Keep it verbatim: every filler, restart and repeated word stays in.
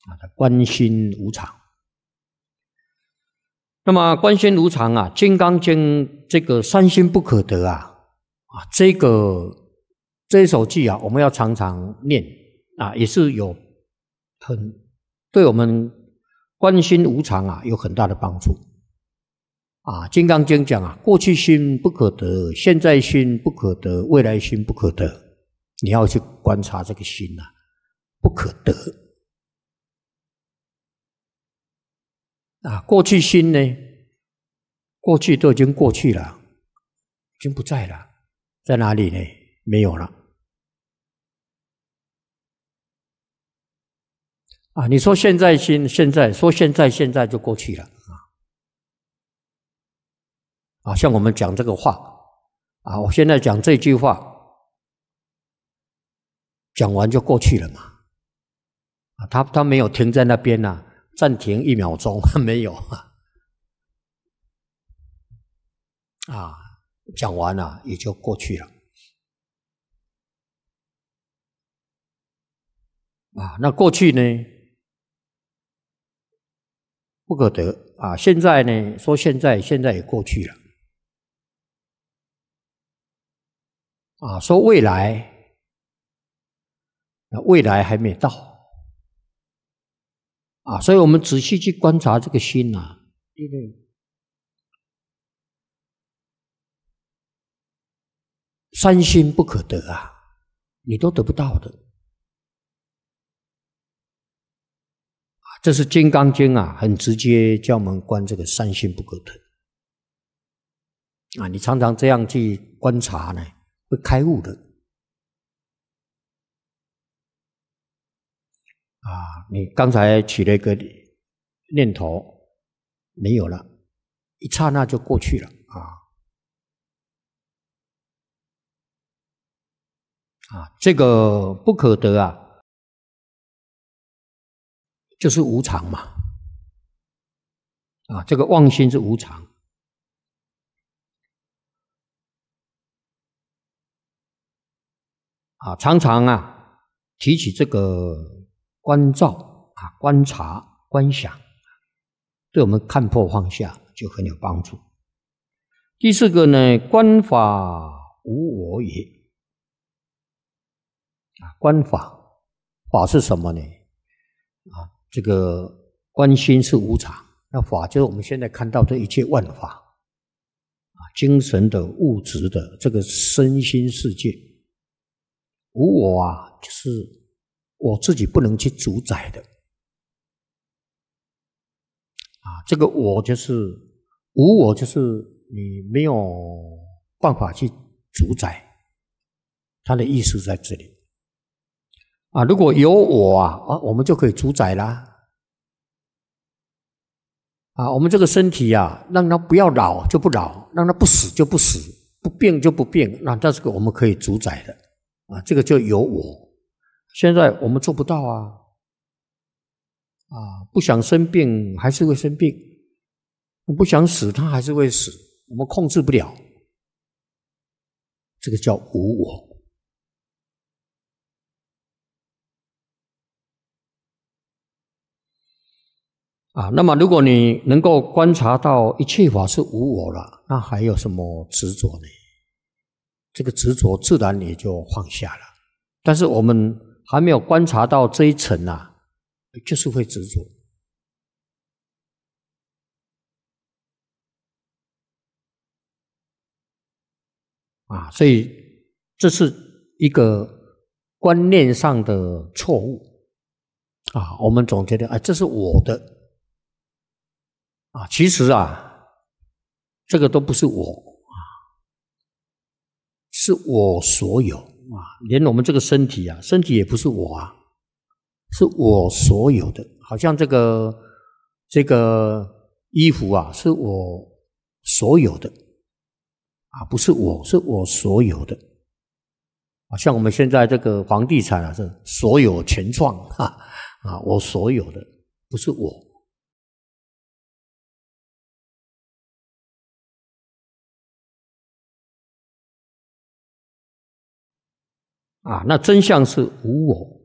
啊，观心无常。那么观心无常啊，《金刚经》这个三心不可得啊，啊，这个这一首偈啊，我们要常常念啊，也是有很对我们观心无常啊有很大的帮助啊。《金刚经》讲啊，过去心不可得，现在心不可得，未来心不可得，你要去观察这个心啊，不可得。啊，过去心呢？过去都已经过去了，已经不在了，在哪里呢？没有了。啊，你说现在心，现在说现在，现在就过去了啊。啊，像我们讲这个话，啊，我现在讲这句话，讲完就过去了嘛。啊，他他没有停在那边呐、啊。暂停一秒钟没有啊，讲完了也就过去了啊。那过去呢不可得啊，现在呢说现在现在也过去了啊，说未来那未来还没到。啊，所以我们仔细去观察这个心啊，因为三心不可得啊，你都得不到的。啊，这是《金刚经》啊，很直接教我们观这个三心不可得。啊，你常常这样去观察呢，会开悟的。啊，你刚才起了一个念头，没有了，一刹那就过去了啊！啊，这个不可得啊，就是无常嘛。啊，这个妄心是无常。啊，常常啊提起这个观照啊、观察、观想，对我们看破放下就很有帮助。第四个呢，观法无我也。啊，观法，法是什么呢？啊，这个观心是无常，那法就是我们现在看到这一切万法，啊，精神的、物质的这个身心世界。无我啊，就是我自己不能去主宰的啊。这个我就是无我，就是你没有办法去主宰，它的意思在这里啊。如果有我啊，啊，我们就可以主宰啦啊。我们这个身体啊，让它不要老就不老，让它不死就不死，不病就不病，那这个我们可以主宰的。啊，这个就有我，现在我们做不到啊！啊，不想生病还是会生病，不想死他还是会死，我们控制不了，这个叫无我。啊，那么如果你能够观察到一切法是无我了，那还有什么执着呢？这个执着自然也就放下了，但是我们还没有观察到这一层啊，就是会执着啊，所以这是一个观念上的错误啊。我们总觉得啊，这是我的啊，其实啊，这个都不是我。是我所有啊，连我们这个身体啊，身体也不是我啊，是我所有的。好像这个这个衣服啊，是我所有的啊，不是我，是我所有的。啊，像我们现在这个房地产啊，是所有权状哈啊，我所有的，不是我。啊，那真相是无我